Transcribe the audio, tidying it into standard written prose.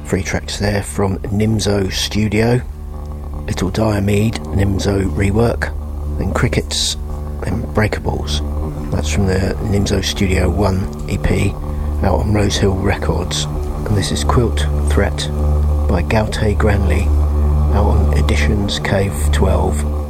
3 tracks there from Nimzo Studio. Little Diomede, Nimzo rework, then Crickets, then Breakables. That's from the Nimzo Studio 1 EP out on Rosehill Records. And this is Quilt Threat by Gaute Granley out on Editions Cave 12.